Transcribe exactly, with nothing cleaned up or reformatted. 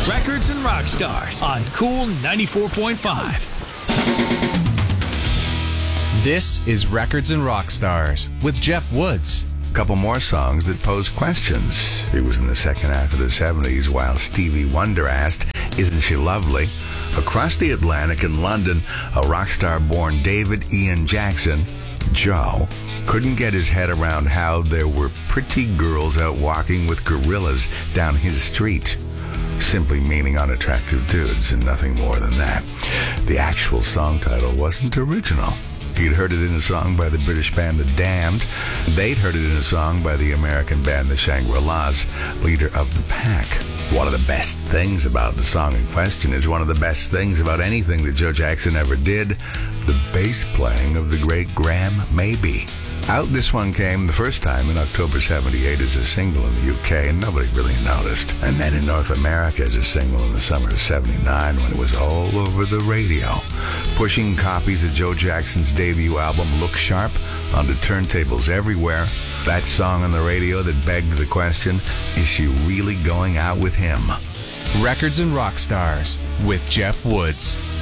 Records and Rock Stars on Cool ninety-four point five. This is Records and Rock Stars with Jeff Woods. A couple more songs that pose questions. It was in the second half of the seventies while Stevie Wonder asked, "Isn't she lovely?" Across the Atlantic in London, a rock star born David Ian Jackson, Joe, couldn't get his head around how there were pretty girls out walking with gorillas down his street. Simply meaning unattractive dudes and nothing more than that. The actual song title wasn't original. He'd heard it in a song by the British band The Damned. They'd heard it in a song by the American band The Shangri-Las, leader of the pack. One of the best things about the song in question is one of the best things about anything that Joe Jackson ever did, the bass playing of the great Graham Maby. Out this one came the first time in October seventy-eight as a single in the U K, and nobody really noticed. And then in North America as a single in the summer of seventy-nine when it was all over the radio, pushing copies of Joe Jackson's debut album Look Sharp onto turntables everywhere. That song on the radio that begged the question, is she really going out with him? Records and Rock Stars with Jeff Woods.